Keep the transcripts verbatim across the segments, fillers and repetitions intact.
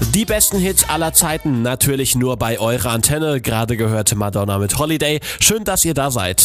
Die besten Hits aller Zeiten natürlich nur bei eurer Antenne. Gerade gehört Madonna mit Holiday. Schön, dass ihr da seid.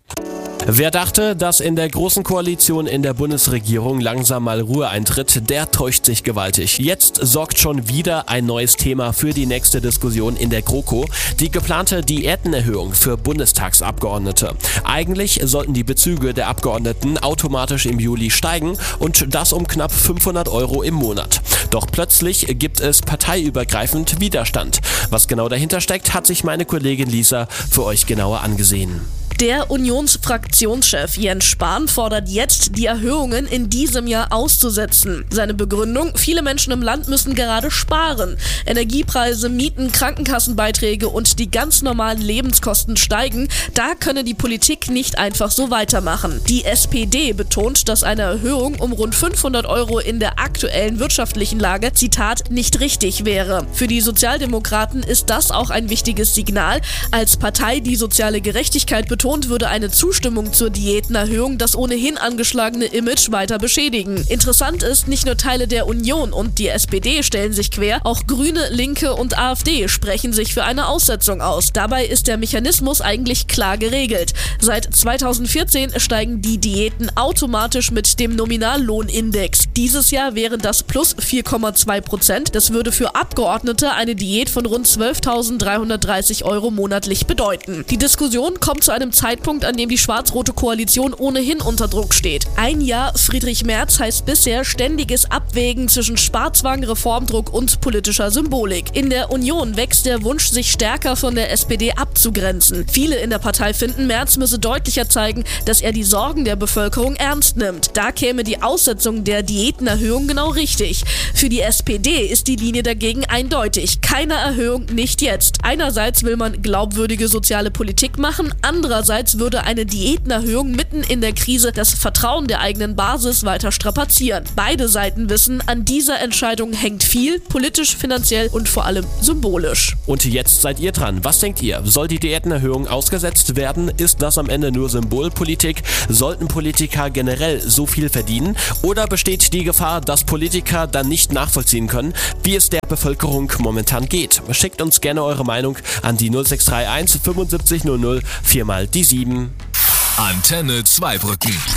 Wer dachte, dass in der Großen Koalition in der Bundesregierung langsam mal Ruhe eintritt, der täuscht sich gewaltig. Jetzt sorgt schon wieder ein neues Thema für die nächste Diskussion in der GroKo, die geplante Diätenerhöhung für Bundestagsabgeordnete. Eigentlich sollten die Bezüge der Abgeordneten automatisch im Juli steigen und das um knapp fünfhundert Euro im Monat. Doch plötzlich gibt es parteiübergreifend Widerstand. Was genau dahinter steckt, hat sich meine Kollegin Lisa für euch genauer angesehen. Der Unionsfraktionschef Jens Spahn fordert jetzt, die Erhöhungen in diesem Jahr auszusetzen. Seine Begründung: Viele Menschen im Land müssen gerade sparen. Energiepreise, Mieten, Krankenkassenbeiträge und die ganz normalen Lebenskosten steigen. Da könne die Politik nicht einfach so weitermachen. Die S P D betont, dass eine Erhöhung um rund fünfhundert Euro in der aktuellen wirtschaftlichen Lage, Zitat, nicht richtig wäre. Für die Sozialdemokraten ist das auch ein wichtiges Signal. Als Partei, die soziale Gerechtigkeit betont, würde eine Zustimmung zur Diätenerhöhung das ohnehin angeschlagene Image weiter beschädigen. Interessant ist, nicht nur Teile der Union und die S P D stellen sich quer, auch Grüne, Linke und AfD sprechen sich für eine Aussetzung aus. Dabei ist der Mechanismus eigentlich klar geregelt. Seit zweitausendvierzehn steigen die Diäten automatisch mit dem Nominallohnindex. Dieses Jahr wären das plus vier Komma zwei Prozent. Das würde für Abgeordnete eine Diät von rund zwölftausenddreihundertdreißig Euro monatlich bedeuten. Die Diskussion kommt zu einem Zeitpunkt, an dem die schwarz-rote Koalition ohnehin unter Druck steht. Ein Jahr Friedrich Merz heißt bisher ständiges Abwägen zwischen Sparzwang, Reformdruck und politischer Symbolik. In der Union wächst der Wunsch, sich stärker von der S P D abzugrenzen. Viele in der Partei finden, Merz müsse deutlicher zeigen, dass er die Sorgen der Bevölkerung ernst nimmt. Da käme die Aussetzung der Diätenerhöhung genau richtig. Für die S P D ist die Linie dagegen eindeutig. Keine Erhöhung, nicht jetzt. Einerseits will man glaubwürdige soziale Politik machen, andererseits würde eine Diätenerhöhung mitten in der Krise das Vertrauen der eigenen Basis weiter strapazieren. Beide Seiten wissen, an dieser Entscheidung hängt viel, politisch, finanziell und vor allem symbolisch. Und jetzt seid ihr dran. Was denkt ihr? Soll die Diätenerhöhung ausgesetzt werden? Ist das am Ende nur Symbolpolitik? Sollten Politiker generell so viel verdienen? Oder besteht die Gefahr, dass Politiker dann nicht nachvollziehen können, wie es der Bevölkerung momentan geht? Schickt uns gerne eure Meinung an die null sechs drei eins fünfundsiebzig null null vier mal die sieben. Antenne Zweibrücken.